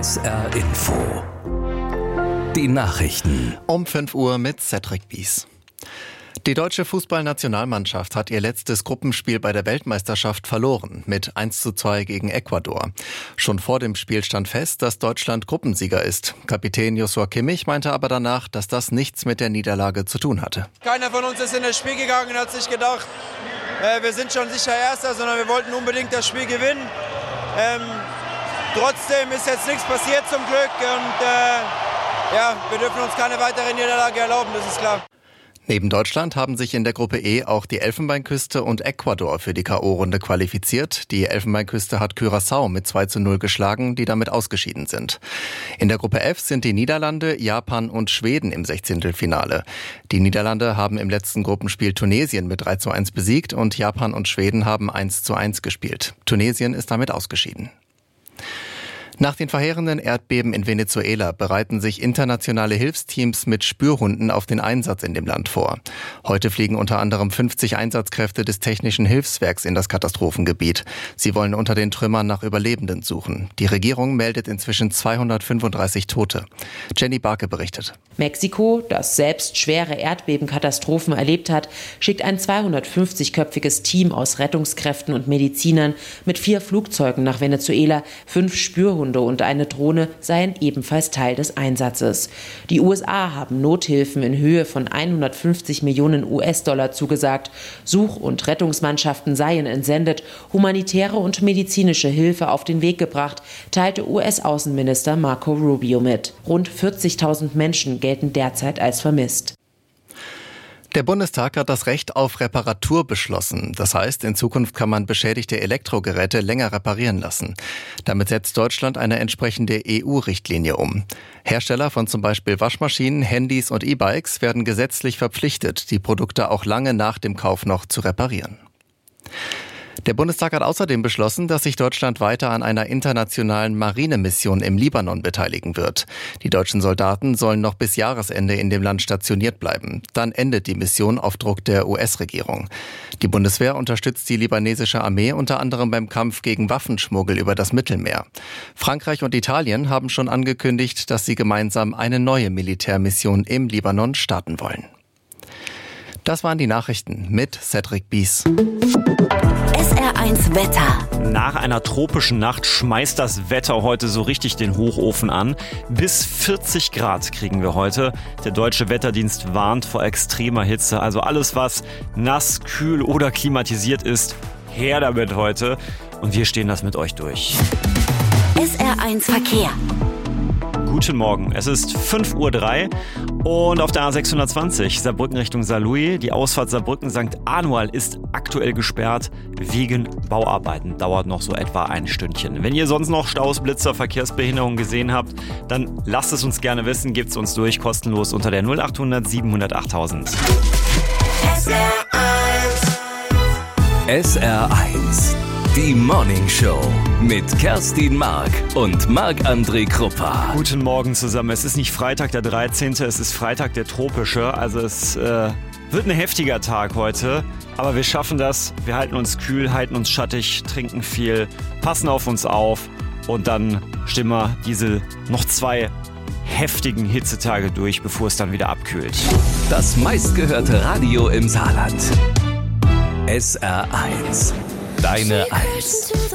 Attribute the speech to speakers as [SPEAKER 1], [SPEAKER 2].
[SPEAKER 1] SR Info. Die Nachrichten.
[SPEAKER 2] Um 5 Uhr mit Cedric Bies. Die deutsche Fußballnationalmannschaft hat ihr letztes Gruppenspiel bei der Weltmeisterschaft verloren, mit 1:2 gegen Ecuador. Schon vor dem Spiel stand fest, dass Deutschland Gruppensieger ist. Kapitän Joshua Kimmich meinte aber danach, dass das nichts mit der Niederlage zu tun hatte.
[SPEAKER 3] Keiner von uns ist in das Spiel gegangen und hat sich gedacht, wir sind schon sicher Erster, sondern wir wollten unbedingt das Spiel gewinnen. Trotzdem ist jetzt nichts passiert zum Glück und wir dürfen uns keine weitere Niederlage erlauben, das ist klar.
[SPEAKER 2] Neben Deutschland haben sich in der Gruppe E auch die Elfenbeinküste und Ecuador für die K.O.-Runde qualifiziert. Die Elfenbeinküste hat Curaçao mit 2:0 geschlagen, die damit ausgeschieden sind. In der Gruppe F sind die Niederlande, Japan und Schweden im 16. Die Niederlande haben im letzten Gruppenspiel Tunesien mit 3:1 besiegt und Japan und Schweden haben 1:1 gespielt. Tunesien ist damit ausgeschieden. Nach den verheerenden Erdbeben in Venezuela bereiten sich internationale Hilfsteams mit Spürhunden auf den Einsatz in dem Land vor. Heute fliegen unter anderem 50 Einsatzkräfte des Technischen Hilfswerks in das Katastrophengebiet. Sie wollen unter den Trümmern nach Überlebenden suchen. Die Regierung meldet inzwischen 235 Tote. Jenny Barke berichtet.
[SPEAKER 4] Mexiko, das selbst schwere Erdbebenkatastrophen erlebt hat, schickt ein 250-köpfiges Team aus Rettungskräften und Medizinern mit 4 Flugzeugen nach Venezuela. 5 Spürhunde und eine Drohne seien ebenfalls Teil des Einsatzes. Die USA haben Nothilfen in Höhe von 150 Millionen US-Dollar zugesagt. Such- und Rettungsmannschaften seien entsendet, humanitäre und medizinische Hilfe auf den Weg gebracht, teilte US-Außenminister Marco Rubio mit. Rund 40.000 Menschen gelten derzeit als vermisst.
[SPEAKER 2] Der Bundestag hat das Recht auf Reparatur beschlossen. Das heißt, in Zukunft kann man beschädigte Elektrogeräte länger reparieren lassen. Damit setzt Deutschland eine entsprechende EU-Richtlinie um. Hersteller von zum Beispiel Waschmaschinen, Handys und E-Bikes werden gesetzlich verpflichtet, die Produkte auch lange nach dem Kauf noch zu reparieren. Der Bundestag hat außerdem beschlossen, dass sich Deutschland weiter an einer internationalen Marinemission im Libanon beteiligen wird. Die deutschen Soldaten sollen noch bis Jahresende in dem Land stationiert bleiben. Dann endet die Mission auf Druck der US-Regierung. Die Bundeswehr unterstützt die libanesische Armee unter anderem beim Kampf gegen Waffenschmuggel über das Mittelmeer. Frankreich und Italien haben schon angekündigt, dass sie gemeinsam eine neue Militärmission im Libanon starten wollen. Das waren die Nachrichten mit Cedric Bies.
[SPEAKER 5] SR1 Wetter.
[SPEAKER 6] Nach einer tropischen Nacht schmeißt das Wetter heute so richtig den Hochofen an. Bis 40 Grad kriegen wir heute. Der Deutsche Wetterdienst warnt vor extremer Hitze. Also alles, was nass, kühl oder klimatisiert ist, her damit heute. Und wir stehen das mit euch durch.
[SPEAKER 5] SR1 Verkehr.
[SPEAKER 6] Guten Morgen, es ist 5:03 Uhr und auf der A620 Saarbrücken Richtung Saarlouis. Die Ausfahrt Saarbrücken-St. Anual ist aktuell gesperrt wegen Bauarbeiten. Dauert noch so etwa ein Stündchen. Wenn ihr sonst noch Staus, Blitzer, Verkehrsbehinderungen gesehen habt, dann lasst es uns gerne wissen. Gebt es uns durch, kostenlos unter der 0800 700 8000.
[SPEAKER 1] SR1. Die Morning Show mit Kerstin Mark und Marc-André Kruppa.
[SPEAKER 6] Guten Morgen zusammen. Es ist nicht Freitag der 13., es ist Freitag der tropische. Also es wird ein heftiger Tag heute. Aber wir schaffen das. Wir halten uns kühl, halten uns schattig, trinken viel, passen auf uns auf. Und dann stehen wir diese noch 2 heftigen Hitzetage durch, bevor es dann wieder abkühlt.
[SPEAKER 1] Das meistgehörte Radio im Saarland. SR1. Deine Eins.